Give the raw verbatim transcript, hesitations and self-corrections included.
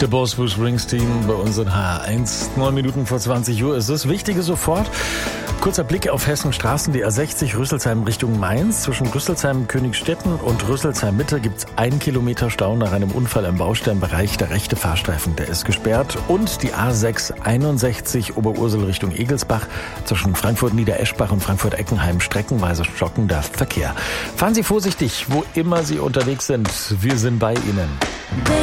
Der Boss Bruce Springsteen bei uns in H R eins. Neun Minuten vor zwanzig Uhr ist es. Wichtige sofort. Kurzer Blick auf Hessens Straßen. Die A sechzig Rüsselsheim Richtung Mainz. Zwischen Rüsselsheim Königstetten und Rüsselsheim Mitte gibt es ein Kilometer Stau nach einem Unfall im Bausteinbereich. Der rechte Fahrstreifen, der ist gesperrt. Und die A sechs einundsechzig Oberursel Richtung Egelsbach. Zwischen Frankfurt-Niedereschbach und Frankfurt-Eckenheim streckenweise stockender Verkehr. Fahren Sie vorsichtig, wo immer Sie unterwegs sind. Wir sind bei Ihnen.